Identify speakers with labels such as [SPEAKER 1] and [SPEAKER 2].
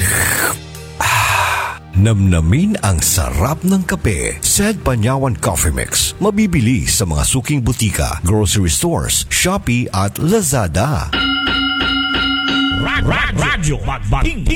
[SPEAKER 1] Namnamin ang sarap ng kape. Sad Panyawan Coffee Mix. Mabibili sa mga suking butika, grocery stores, Shopee at Lazada.
[SPEAKER 2] Radyo Magbating